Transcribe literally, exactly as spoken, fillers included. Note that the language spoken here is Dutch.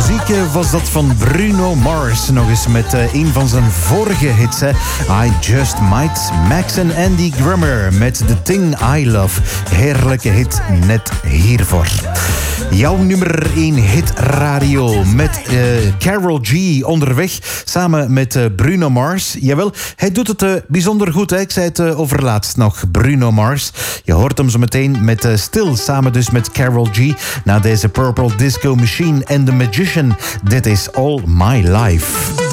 Muziek was dat van Bruno Mars. Nog eens met uh, een van zijn vorige hits. Hè. I Just Might. Max en Andy Grammer met The Thing I Love. Heerlijke hit net hiervoor. Jouw nummer één hit radio met uh, Karol G onderweg. Samen met uh, Bruno Mars. Jawel, hij doet het uh, bijzonder goed. Hè. Ik zei het uh, overlaatst nog. Bruno Mars. Je hoort hem zo meteen met uh, Still. Samen dus met Karol G. Na deze Purple Disco Machine en The Magician. Dit is All My Life.